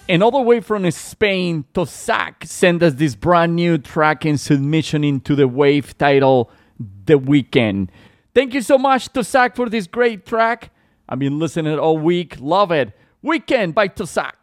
And all the way from Spain, Tosak sent us this brand new track and submission into the wave titled The Weekend. Thank you so much, Tosak, for this great track. I've been listening all week. Love it. Weekend by Tosak.